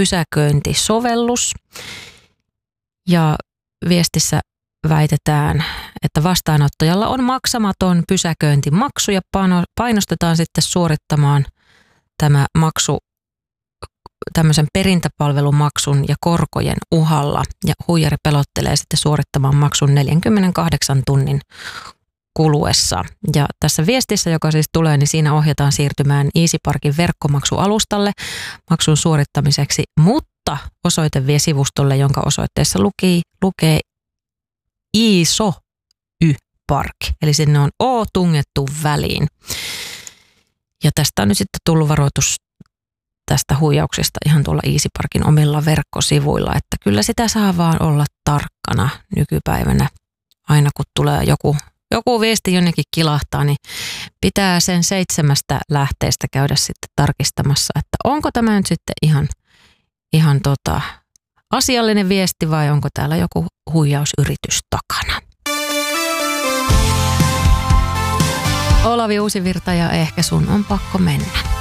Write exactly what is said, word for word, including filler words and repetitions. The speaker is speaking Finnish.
pysäköintisovellus. Ja viestissä väitetään, että vastaanottajalla on maksamaton pysäköintimaksu ja painostetaan sitten suorittamaan tämä maksu tämmöisen perintäpalvelumaksun ja korkojen uhalla. Ja huijari pelottelee sitten suorittamaan maksun neljänkymmenenkahdeksan tunnin kuluessa. Ja tässä viestissä, joka siis tulee, niin siinä ohjataan siirtymään EasyParkin verkkomaksualustalle maksun suorittamiseksi, mutta osoite vie sivustolle, jonka osoitteessa luki, lukee iso y-park, eli sinne on O tungettu väliin. Ja tästä on nyt sitten tullut varoitus tästä huijauksesta ihan tuolla EasyParkin omilla verkkosivuilla, että kyllä sitä saa vaan olla tarkkana nykypäivänä. Aina kun tulee joku, joku viesti jonnekin kilahtaa, niin pitää sen seitsemästä lähteestä käydä sitten tarkistamassa, että onko tämä nyt sitten ihan, ihan tota, asiallinen viesti vai onko täällä joku huijausyritys takana. Olavi Uusivirta ja ehkä sun on pakko mennä.